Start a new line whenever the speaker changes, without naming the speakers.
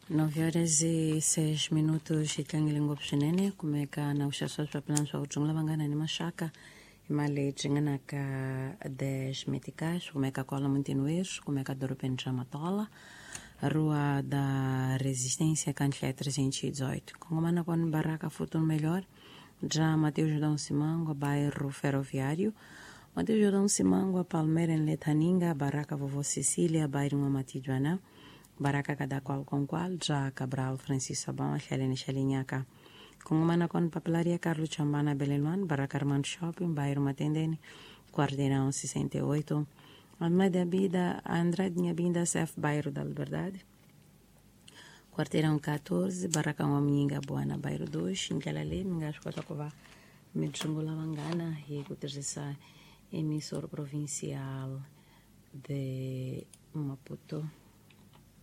9h06 itlangilingop swinene kumeka na uxaswa swa plans swa kutsungula vangana ni maxaka imaleji nga na ka 10 meticais kumeka kola mutini wesu kumeka doropeni ra Matola rua da resistência cantlé 318 kongomana kon baraka futuro melhor já Mateus Jordão Simango bairro ferroviário Mateus Jordão Simango Palmeira em Letaninga baraka vovó Cecília bairro Matijuana baraka cada qual com qual já Cabral Francisco Sabão Xelene Xelinhaca kongomana kon papelaria Carlos Chambana Beleluan baraka Armando Shopping bairro Matendene quarteirão 68 Almeida Bida Andrade Nhabinda Sef bairro da Liberdade quarteirão 14 baraka Waminga Boana bairro 2 Inkalale Mingascota Cova Midzungula Mangana e Kuteresa emissor provincial de Maputo